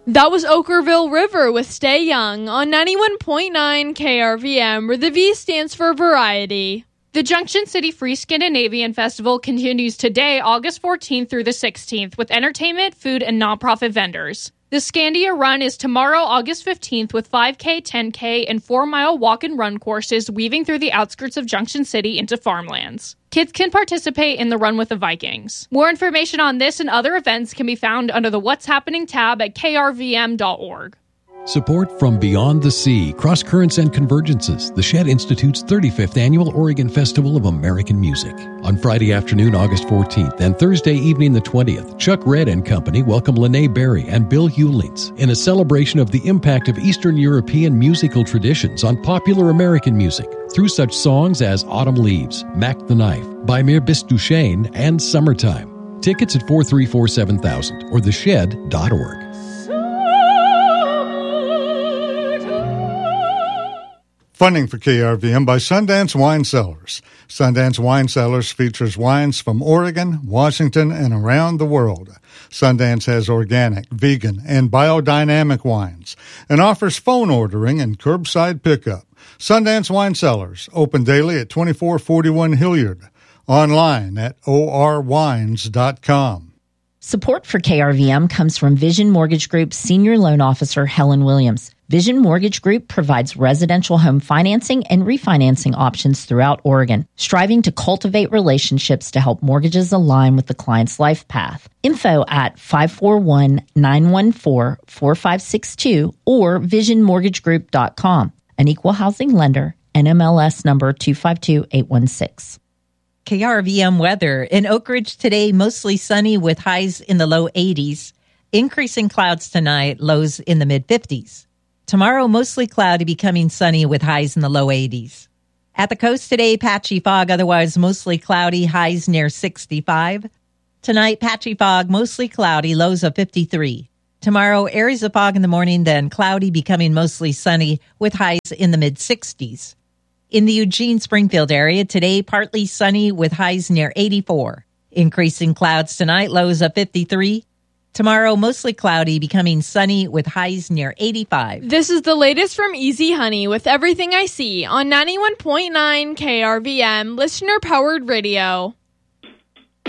That was Okkervil River with Stay Young on 91.9 KRVM, where the V stands for variety. The Junction City Free Scandinavian Festival continues today, August 14th through the 16th, with entertainment, food, and nonprofit vendors. The Scandia Run is tomorrow, August 15th, with 5K, 10K, and 4-mile walk and run courses weaving through the outskirts of Junction City into farmlands. Kids can participate in the Run with the Vikings. More information on this and other events can be found under the What's Happening tab at krvm.org. Support from Beyond the Sea, Cross Currents and Convergences, the Shed Institute's 35th Annual Oregon Festival of American Music. On Friday afternoon, August 14th, and Thursday evening, the 20th, Chuck Red and Company welcome Lene Berry and Bill Hewlings in a celebration of the impact of Eastern European musical traditions on popular American music through such songs as Autumn Leaves, Mac the Knife, By Mir Bist Du Schön, and Summertime. Tickets at 434-7000 or theshed.org. Funding for KRVM by Sundance Wine Cellars. Sundance Wine Cellars features wines from Oregon, Washington, and around the world. Sundance has organic, vegan, and biodynamic wines and offers phone ordering and curbside pickup. Sundance Wine Cellars, open daily at 2441 Hilliard. Online at orwines.com. Support for KRVM comes from Vision Mortgage Group's Senior Loan Officer, Helen Williams. Vision Mortgage Group provides residential home financing and refinancing options throughout Oregon, striving to cultivate relationships to help mortgages align with the client's life path. Info at 541-914-4562 or visionmortgagegroup.com. An equal housing lender, NMLS number 252816. KRVM weather. In Oak Ridge today, mostly sunny with highs in the low 80s. Increasing clouds tonight, lows in the mid-50s. Tomorrow, mostly cloudy, becoming sunny with highs in the low 80s. At the coast today, patchy fog, otherwise mostly cloudy, highs near 65. Tonight, patchy fog, mostly cloudy, lows of 53. Tomorrow, areas of fog in the morning, then cloudy, becoming mostly sunny with highs in the mid-60s. In the Eugene-Springfield area, today partly sunny with highs near 84. Increasing clouds tonight, lows of 53. Tomorrow, mostly cloudy, becoming sunny with highs near 85. This is the latest from Easy Honey with Everything I See on 91.9 KRVM, listener-powered radio.